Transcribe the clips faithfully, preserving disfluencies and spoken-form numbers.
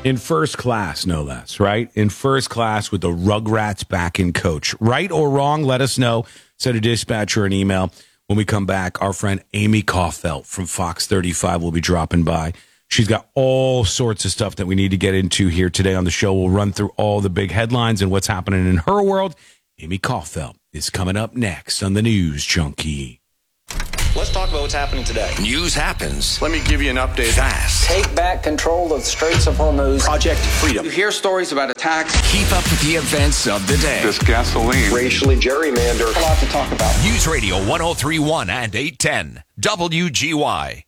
In first class, no less, right? In first class with the Rugrats backing coach. Right or wrong, let us know. Send a dispatch or an email. When we come back, our friend Amy Kaufelt from Fox thirty-five will be dropping by. She's got all sorts of stuff that we need to get into here today on the show. We'll run through all the big headlines and what's happening in her world. Amy Kaufelt is coming up next on the News Junkie. Let's talk about what's happening today. News happens. Let me give you an update. Fast. Take back control of the Straits of Hormuz. Project Freedom. You hear stories about attacks. Keep up with the events of the day. This gasoline. Racially gerrymandered. A lot to talk about. News Radio one oh three point one and eight ten. W G Y.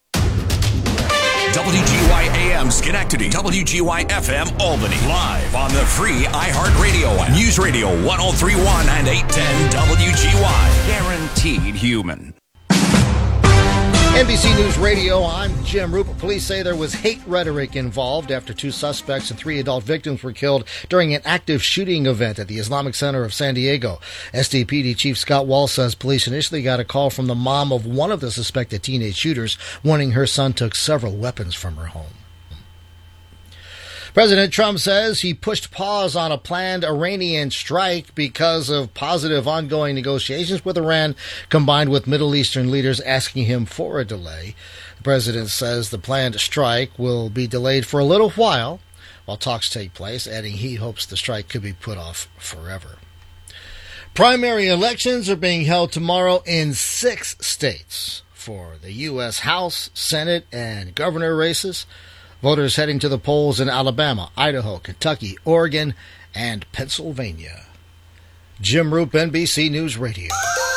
W G Y A M Schenectady. W G Y F M Albany. Live on the free iHeartRadio app. News Radio one oh three point one and eight ten W G Y. Guaranteed human. N B C News Radio, I'm Jim Rupert. Police say there was hate rhetoric involved after two suspects and three adult victims were killed during an active shooting event at the Islamic Center of San Diego. S D P D Chief Scott Wall says police initially got a call from the mom of one of the suspected teenage shooters, warning her son took several weapons from her home. President Trump says he pushed pause on a planned Iranian strike because of positive ongoing negotiations with Iran, combined with Middle Eastern leaders asking him for a delay. The president says the planned strike will be delayed for a little while while talks take place, adding he hopes the strike could be put off forever. Primary elections are being held tomorrow in six states for the U S House, Senate, and governor races. Voters heading to the polls in Alabama, Idaho, Kentucky, Oregon, and Pennsylvania. Jim Roop, N B C News Radio.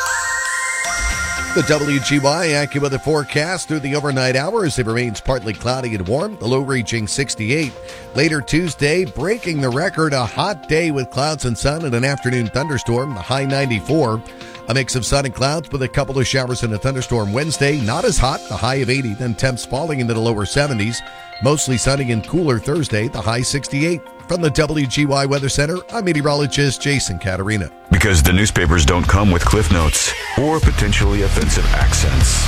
The W G Y AccuWeather forecast through the overnight hours. It remains partly cloudy and warm, the low reaching sixty-eight. Later Tuesday, breaking the record, a hot day with clouds and sun and an afternoon thunderstorm, the high ninety-four. A mix of sun and clouds with a couple of showers and a thunderstorm Wednesday. Not as hot, the high of eighty, then temps falling into the lower seventies. Mostly sunny and cooler Thursday, the high sixty-eight. From the W G Y Weather Center, I'm meteorologist Jason Caterina. Because the newspapers don't come with cliff notes or potentially offensive accents.